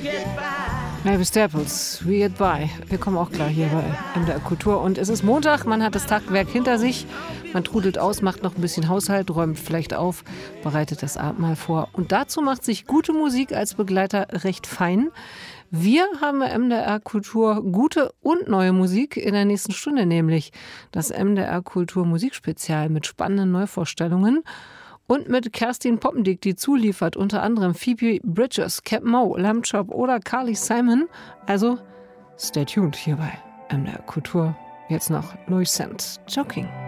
Mavis Staples, We Get By. Wir kommen auch klar hier bei MDR Kultur. Und es ist Montag, man hat das Tagwerk hinter sich. Man trudelt aus, macht noch ein bisschen Haushalt, räumt vielleicht auf, bereitet das Abendmahl vor. Und dazu macht sich gute Musik als Begleiter recht fein. Wir haben bei MDR Kultur gute und neue Musik in der nächsten Stunde, nämlich das MDR Kultur Musikspezial mit spannenden Neuvorstellungen. Und mit Kerstin Poppendick, die zuliefert, unter anderem Phoebe Bridgers, Cap Moe, Lamb Chop oder Carly Simon. Also stay tuned hier bei MDR Kultur. Jetzt noch Louis Sand, Joking.